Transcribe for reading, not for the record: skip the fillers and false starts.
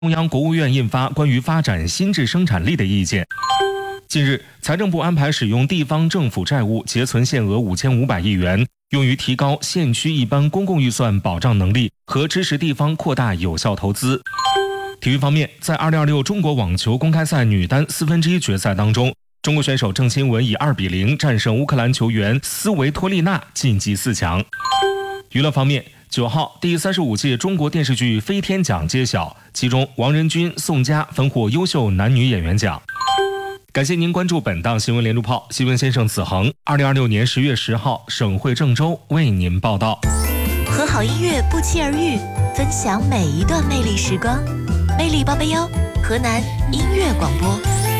中央国务院印发关于发展新质生产力的意见。近日，财政部安排使用地方政府债务结存限额5500亿元，用于提高县区一般公共预算保障能力和支持地方扩大有效投资。体育方面，在2026中国网球公开赛女单1/4决赛当中，中国选手郑钦文以2-0战胜乌克兰球员斯维托利娜晋级4强。娱乐方面，9号第35届中国电视剧飞天奖揭晓，其中王仁君、宋佳分获优秀男女演员奖。感谢您关注本档新闻连珠炮，新闻先生子恒，2026年10月10号省会郑州为您报道。 和好音乐不期而遇，分享每一段魅力时光。魅力881，河南音乐广播。